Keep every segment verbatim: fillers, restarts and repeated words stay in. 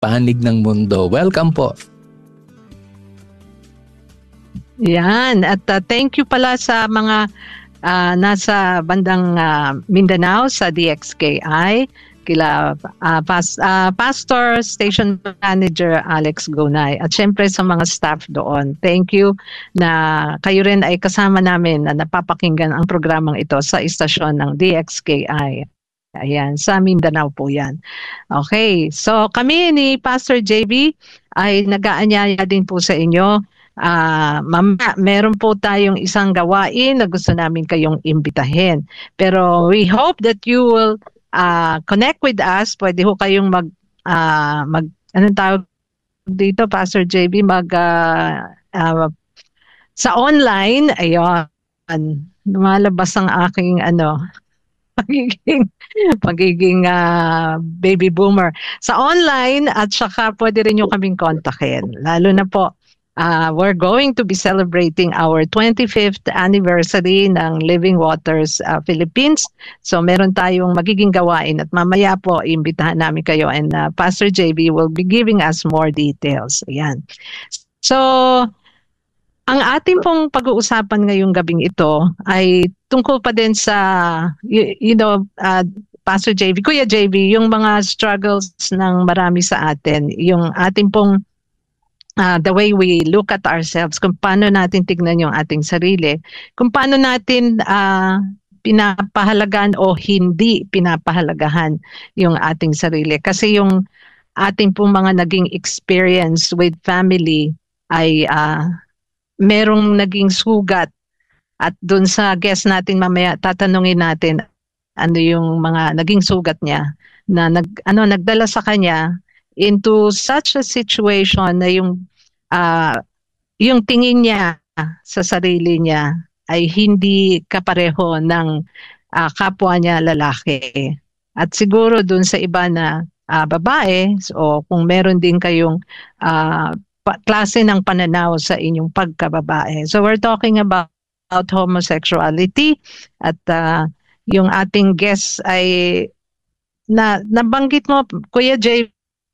Panig ng Mundo. Welcome po. Yan. At uh, thank you pala sa mga uh, nasa bandang uh, Mindanao sa D X K I. Kila uh, pas, uh, Pastor, Station Manager Alex Gonay. At syempre sa mga staff doon. Thank you na kayo rin ay kasama namin na napapakinggan ang programang ito sa istasyon ng D X K I. Ayan, sa Mindanao po yan. Okay, so kami ni Pastor J B ay nag-aanyaya din po sa inyo. Uh, mama, meron po tayong isang gawain na gusto namin kayong imbitahin. Pero we hope that you will Uh, connect with us. Pwede ho kayong mag, uh, mag anong tawag dito, Pastor J B, mag, uh, uh, sa online, ayun, lumalabas ang aking, ano, pagiging, pagiging uh, baby boomer. Sa online, at saka pwede rin nyo kaming kontakin. Lalo na po, Uh, we're going to be celebrating our twenty-fifth anniversary ng Living Waters uh, Philippines. So meron tayong magiging gawain at mamaya po imbitahan namin kayo and uh, Pastor J B will be giving us more details. Ayan. So ang ating pong pag-uusapan ngayong gabing ito ay tungkol pa din sa you, you know uh, Pastor J B, Kuya J B, yung mga struggles ng marami sa atin, yung ating pong Uh, the way we look at ourselves, kung paano natin tignan yung ating sarili, kung paano natin uh, pinapahalagan o hindi pinapahalagahan yung ating sarili. Kasi yung ating pong mga naging experience with family ay uh, merong naging sugat. At dun sa guest natin mamaya, tatanungin natin ano yung mga naging sugat niya na nag, ano, nagdala sa kanya into such a situation na yung uh, yung tingin niya sa sarili niya ay hindi kapareho ng uh, kapwa niya lalaki. At siguro dun sa iba na uh, babae, o kung meron din kayong uh, pa- klase ng pananaw sa inyong pagkababae. So we're talking about, about homosexuality at uh, yung ating guest ay na nabanggit mo, Kuya J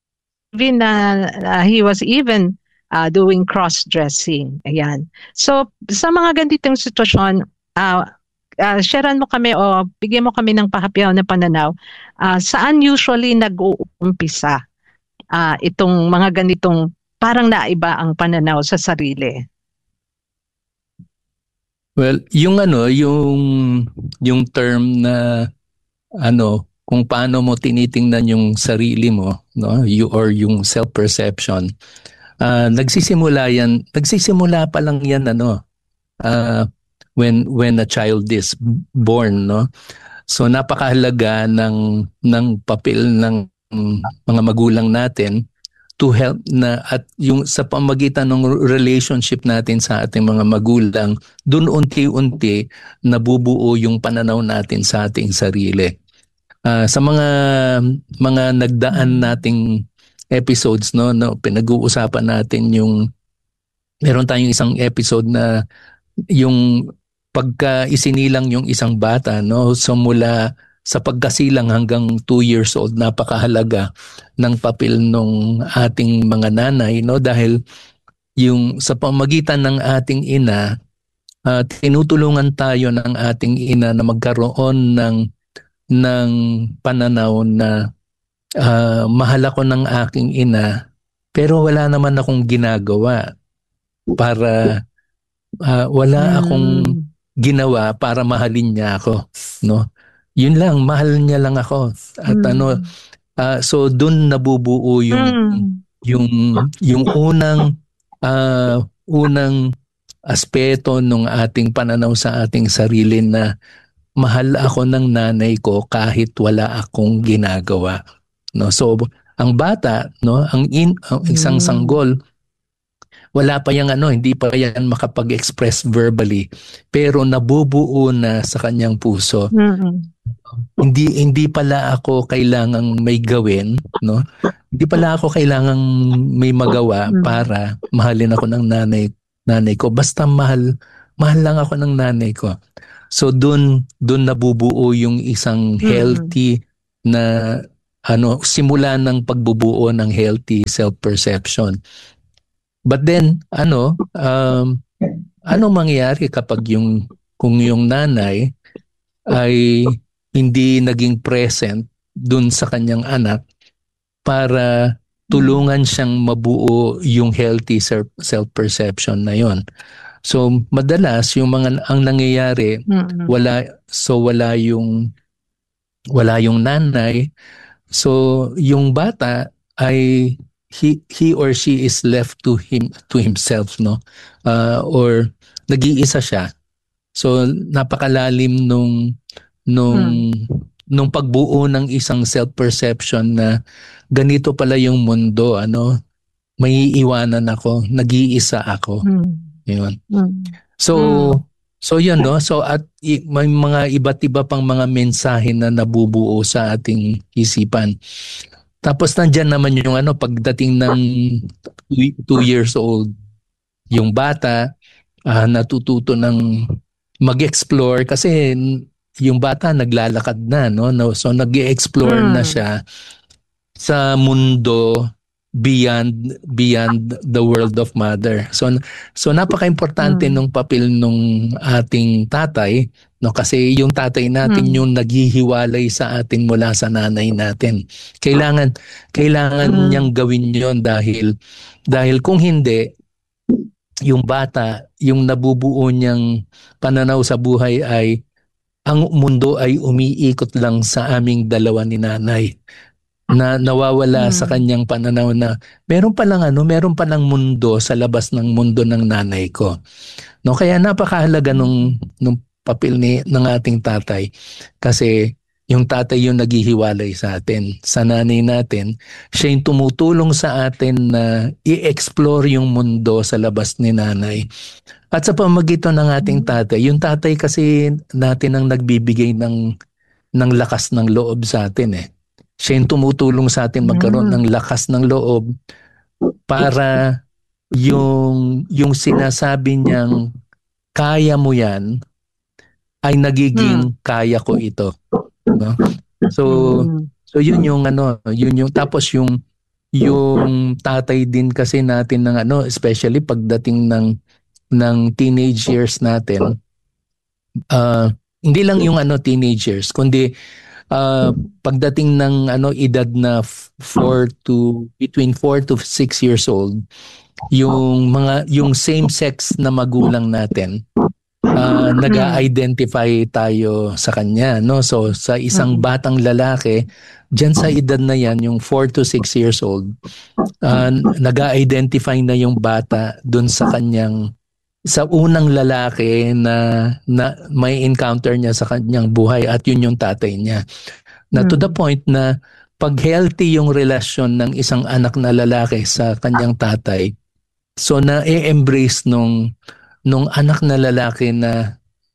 na uh, he was even uh, doing cross-dressing. Ayan. So, sa mga ganitong sitwasyon, uh, uh, sharean mo kami o bigyan mo kami ng pahapyaw na pananaw, uh, saan usually nag-uumpisa uh, itong mga ganitong parang naiba ang pananaw sa sarili? Well, yung ano, yung yung term na ano, kung paano mo tinitingnan yung sarili mo, no, you or yung self-perception, uh, nagsisimula yan, nagsisimula pa lang yan, ano, uh, when when a child is born, no. So napakahalaga ng ng papel ng mga magulang natin to help na at yung sa pamagitan ng relationship natin sa ating mga magulang, dun unti-unti nabubuo yung pananaw natin sa ating sarili. Uh, sa mga mga nagdaan nating episodes, no, no, pinag-uusapan natin yung meron tayong isang episode na yung pagka isinilang yung isang bata, no, so mula sa pagkasilang hanggang two years old, napakahalaga ng papel ng ating mga nanay, no, dahil yung sa pamagitan ng ating ina, uh, tinutulungan tayo ng ating ina na magkaroon ng ng pananaw na uh, mahal ako ng aking ina pero wala naman akong ginagawa para uh, wala hmm. akong ginawa para mahalin niya ako, no, yun lang, mahal niya lang ako at hmm. ano uh, so dun nabubuo yung hmm. yung yung unang uh, unang aspeto ng ating pananaw sa ating sarili na mahal ako ng nanay ko kahit wala akong ginagawa, no. So ang bata, no, ang, in, ang isang sanggol, wala pa yang ano, hindi pa yan makapag-express verbally, pero nabubuo na sa kanyang puso. Mm-hmm. Hindi hindi pala ako kailangang may gawin, no. Hindi pala ako kailangang may magawa para mahalin ako ng nanay nanay ko. Basta mahal mahal lang ako ng nanay ko. So doon doon nabubuo yung isang healthy mm-hmm. na ano simula ng pagbubuo ng healthy self-perception. But then ano um anong mangyayari kapag yung kung yung nanay ay hindi naging present dun sa kanyang anak para tulungan siyang mabuo yung healthy self-perception na yon. So madalas yung mga ang nangyayari Mm-mm. wala so wala yung wala yung nanay. So yung bata ay he he or she is left to him to himself, no? Uh, or nag-iisa siya. So napakalalim nung nung Mm. nung pagbuo ng isang self-perception na ganito pala yung mundo, ano? May iwanan ako, nag-iisa ako. Mm. Yun. Mm. So Mm. so yun, no? So at i- may mga iba't iba pang mga mensahe na nabubuo sa ating isipan. Tapos nandyan naman yung ano pagdating ng two, two years old, yung bata ah, natututo ng mag-explore kasi yung bata naglalakad na, no? No, so nag-explore na Mm. siya sa mundo beyond beyond the world of mother. So so napaka-importante Mm. nung papel nung ating tatay, no, kasi yung tatay natin Mm. yung naghihiwalay sa atin mula sa nanay natin. Kailangan kailangan Mm. niyang gawin yon dahil dahil kung hindi yung bata, yung nabubuo niyang pananaw sa buhay ay ang mundo ay umiikot lang sa aming dalawa ni nanay, na nawawala sa Mm. kanyang pananaw na meron palang ano, meron palang mundo sa labas ng mundo ng nanay ko. No, kaya napakahalaga nung nung papel ni ng ating tatay kasi yung tatay yung naghihiwalay sa atin, sa nanay natin, siya yung tumutulong sa atin na i-explore yung mundo sa labas ni nanay. At sa pamamagitan ng ating tatay, yung tatay kasi natin ang nagbibigay ng ng lakas ng loob sa atin eh. Siya yung tumutulong sa atin magkaroon ng lakas ng loob para yung yung sinasabi niyang kaya mo yan ay nagiging kaya ko ito, no? So Mm. so yun yung ano, yun yung tapos yung yung tatay din kasi natin ng ano, especially pagdating ng ng teenage years natin, uh, hindi lang yung ano teenagers kundi uh, pagdating ng ano edad na four to between four to six years old, yung mga yung same sex na magulang natin, uh, nag-identify tayo sa kanya, no? So sa isang batang lalaki diyan sa edad na yan, yung four to six years old, uh, nag-identify na yung bata dun sa kanyang sa unang lalaki na, na may encounter niya sa kanyang buhay at yun yung tatay niya. Na to the point na pag healthy yung relasyon ng isang anak na lalaki sa kanyang tatay, so na-embrace nung, nung anak na lalaki na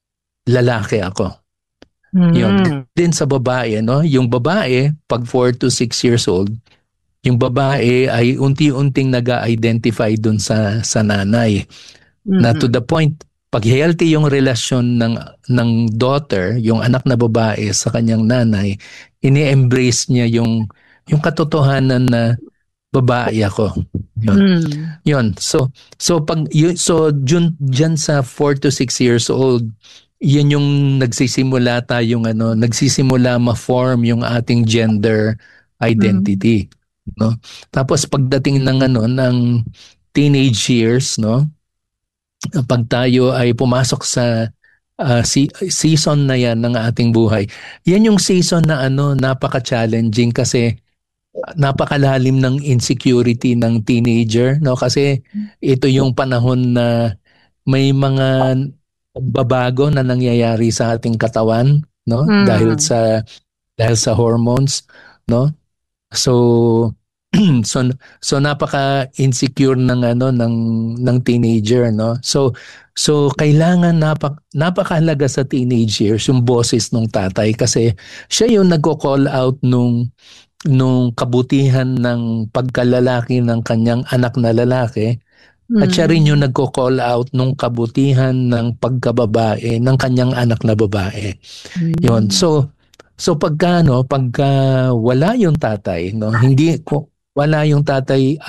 lalaki ako. Mm. Yun. Din sa babae, no? Yung babae, pag four to six years old, yung babae ay unti-unting nag-identify dun sa, sa nanay. Na to the point, pag healthy yung relasyon ng ng daughter, yung anak na babae sa kanyang nanay, ini-embrace niya yung yung katotohanan na babae ako. Yun. Mm. Yun. So so pag yun, so dyan, dyan sa four to six years old, yan yung nagsisimula tayong ano, nagsisimula ma-form yung ating gender identity, mm. no? Tapos pagdating ng ano ng teenage years, no? Pag tayo ay pumasok sa uh, si- season na yan ng ating buhay, yan yung season na ano napaka-challenging kasi napakalalim ng insecurity ng teenager, no? Kasi ito yung panahon na may mga pagbabago na nangyayari sa ating katawan, no? Mm. Dahil sa dahil sa hormones, no? So so so napaka-insecure ng ano ng ng teenager, no? So so kailangan napak napakahalaga sa teenage years yung boses ng tatay kasi siya yung nagko-call out nung nung kabutihan ng pagkalalaki ng kanyang anak na lalaki, at siya rin yung nagko-call out nung kabutihan ng pagkababae ng kanyang anak na babae. Mm. Yun. So So pagka no, pagka wala yung tatay, no, hindi ko wala yung tatay